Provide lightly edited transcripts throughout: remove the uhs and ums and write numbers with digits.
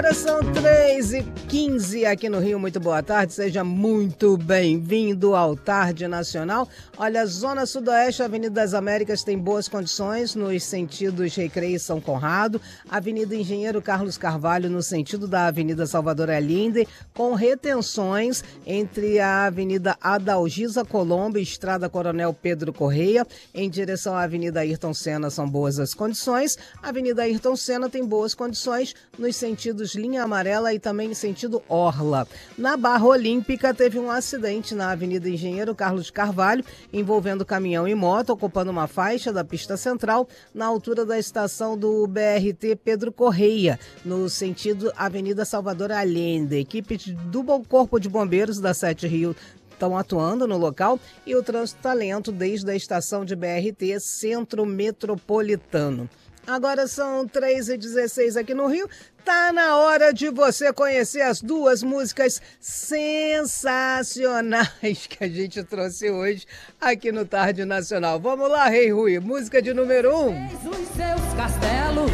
São 3h15 aqui no Rio, muito boa tarde, seja muito bem-vindo ao Tarde Nacional. Olha, a Zona Sudoeste, Avenida das Américas tem boas condições nos sentidos Recreio e São Conrado, Avenida Engenheiro Carlos Carvalho no sentido da Avenida Salvador Allende, com retenções entre a Avenida Adalgisa Colombo e Estrada Coronel Pedro Correia, em direção à Avenida Ayrton Senna são boas as condições, a Avenida Ayrton Senna tem boas condições nos sentidos Linha Amarela e também em sentido Orla. Na Barra Olímpica teve um acidente na Avenida Engenheiro Carlos Carvalho, envolvendo caminhão e moto, ocupando uma faixa da pista central na altura da estação do BRT Pedro Correia, no sentido Avenida Salvador Allende. Equipes do Corpo de Bombeiros da 7 Rio estão atuando no local e o trânsito está lento desde a estação de BRT Centro Metropolitano. Agora são 3h16 aqui no Rio. Tá na hora de você conhecer as duas músicas sensacionais que a gente trouxe hoje aqui no Tarde Nacional. Vamos lá, Rei Rui, música de número 1. Os seus castelos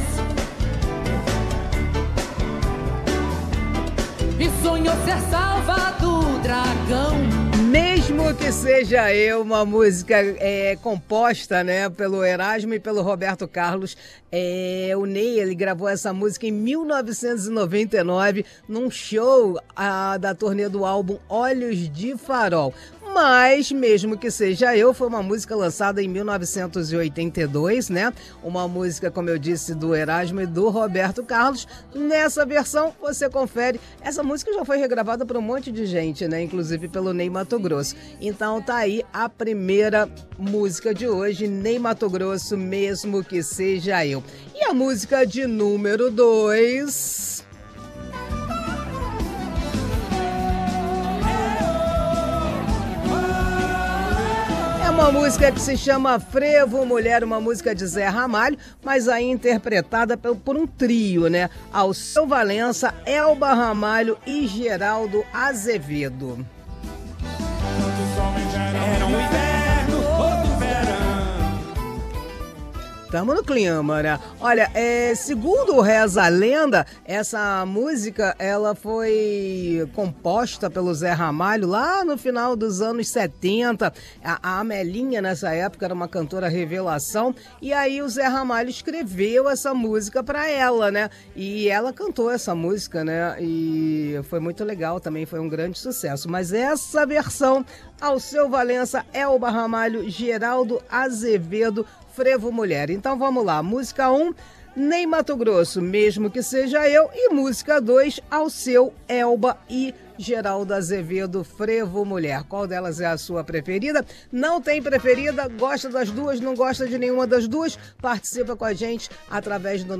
e sonhou ser salva do dragão. Mesmo que seja eu, uma música composta, né, pelo Erasmo e pelo Roberto Carlos. O Ney, ele gravou essa música em 1999 num show da turnê do álbum Olhos de Farol. Mas, mesmo que seja eu, foi uma música lançada em 1982, né? Uma música, como eu disse, do Erasmo e do Roberto Carlos. Nessa versão, você confere. Essa música já foi regravada por um monte de gente, né? Inclusive pelo Ney Matogrosso. Então tá aí a primeira música de hoje, Ney Matogrosso, mesmo que seja eu. E a música de número 2... uma música que se chama Frevo Mulher, uma música de Zé Ramalho, mas aí interpretada por um trio, né? Alceu Valença, Elba Ramalho e Geraldo Azevedo. Era um inverno, outro verão. Tamo no clima, né? Olha, segundo reza a lenda, essa música, ela foi composta pelo Zé Ramalho lá no final dos anos 70. A Amelinha, nessa época, era uma cantora revelação. E aí o Zé Ramalho escreveu essa música pra ela, né? E ela cantou essa música, né? E foi muito legal também, foi um grande sucesso. Mas essa versão, Alceu Valença, Elba Ramalho, Geraldo Azevedo, Frevo Mulher. Então vamos lá, música 1, Ney Matogrosso, mesmo que seja eu, e música 2, Alceu, Elba e Geraldo Azevedo, Frevo Mulher. Qual delas é a sua preferida? Não tem preferida? Gosta das duas? Não gosta de nenhuma das duas? Participa com a gente através do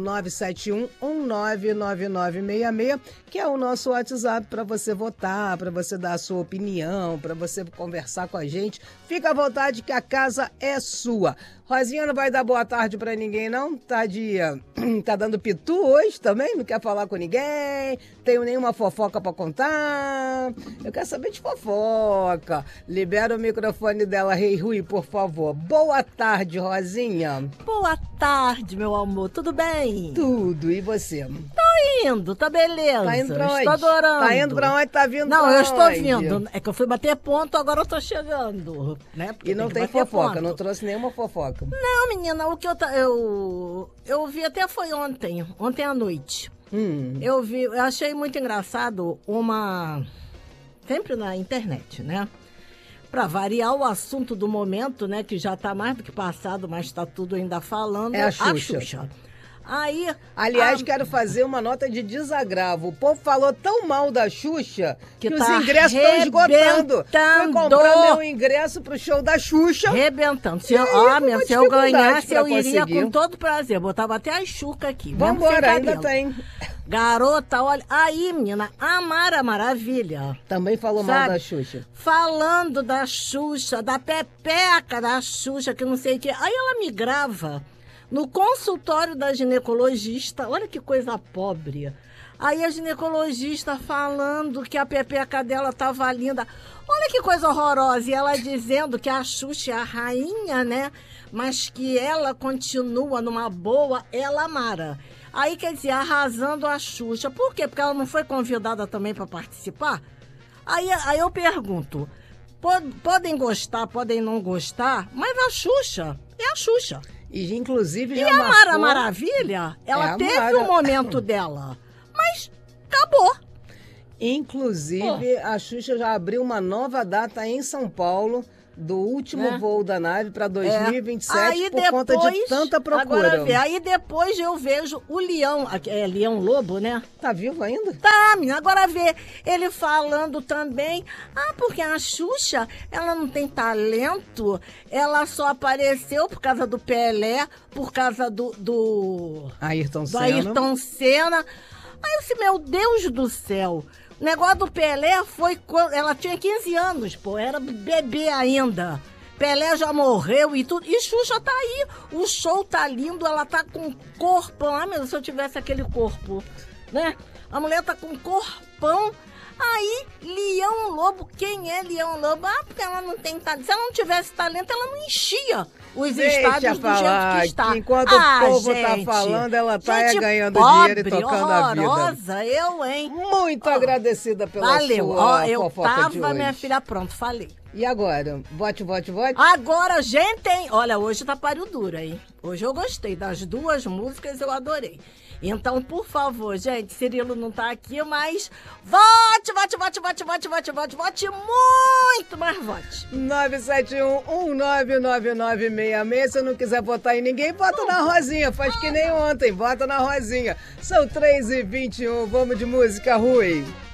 971-199966, que é o nosso WhatsApp para você votar, para você dar a sua opinião, para você conversar com a gente. Fica à vontade que a casa é sua. Rosinha não vai dar boa tarde pra ninguém, não? Tadinha. Tá dando pitu hoje também? Não quer falar com ninguém? Tenho nenhuma fofoca pra contar? Eu quero saber de fofoca. Libera o microfone dela, Rei Rui, por favor. Boa tarde, Rosinha. Boa tarde, meu amor. Tudo bem? Tudo. E você? Tô indo, tá beleza. Tá indo pra onde? Estou adorando. Tá indo pra onde? Tá vindo não, pra onde? Não, eu estou vindo. É que eu fui bater ponto, agora eu tô chegando. Né? E não tem fofoca, ponto. Não trouxe nenhuma fofoca. Não, menina, o que eu vi até foi ontem à noite. Eu achei muito engraçado sempre na internet, né? Pra variar o assunto do momento, né? Que já tá mais do que passado, mas tá tudo ainda falando. É a Xuxa. Aí, aliás, quero fazer uma nota de desagravo. O povo falou tão mal da Xuxa que os tá ingressos estão esgotando. Fui comprar meu ingresso pro show da Xuxa. Rebentando. Se eu ganhasse, eu iria com todo prazer. Botava até a Xuca aqui. Vambora, ainda tem. Garota, olha, aí, menina, a Mara Maravilha. Também falou mal da Xuxa. Falando da Xuxa, da pepeca da Xuxa, que não sei o quê. Aí ela me grava no consultório da ginecologista, olha que coisa pobre. Aí a ginecologista falando que a pepeca dela tava linda. Olha que coisa horrorosa. E ela dizendo que a Xuxa é a rainha, né? Mas que ela continua numa boa, ela Mara. Aí, quer dizer, arrasando a Xuxa. Por quê? Porque ela não foi convidada também para participar? Aí eu pergunto, podem gostar, podem não gostar, mas a Xuxa é a Xuxa. E inclusive já e a Mara Maravilha, ela teve o momento dela, mas acabou. Inclusive, a Xuxa já abriu uma nova data em São Paulo, do último voo da nave para 2027, por conta de tanta procura. Agora aí depois eu vejo o Leão, Leão Lobo, né? Tá vivo ainda? Tá, menina. Agora vê ele falando também, porque a Xuxa, ela não tem talento, ela só apareceu por causa do Pelé, por causa do Ayrton Senna. Aí eu disse, meu Deus do céu, o negócio do Pelé foi quando ela tinha 15 anos, pô, era bebê ainda. Pelé já morreu e tudo. E Xuxa tá aí. O show tá lindo, ela tá com corpão. Ai, meu Deus, se eu tivesse aquele corpo, né? A mulher tá com corpão. Aí, Leão Lobo, quem é Leão Lobo? Porque ela não tem talento. Se ela não tivesse talento, ela não enchia os estádios do jeito que está. Enquanto o povo tá falando, ela tá ganhando dinheiro e tocando a vida. Horrorosa, eu, hein? Muito agradecida pela sua eu fofoca tava, de hoje. Minha filha, pronto, falei. E agora? Vote. Agora, gente, hein? Olha, hoje tá páreo duro, hein? Hoje eu gostei das duas músicas, eu adorei. Então, por favor, gente, Cirilo não tá aqui, mas vote muito, mas vote. 971-199966. Se não quiser votar em ninguém, vota na Rosinha. Faz que nem ontem, vota na Rosinha. São 3h21, vamos de música, Rui.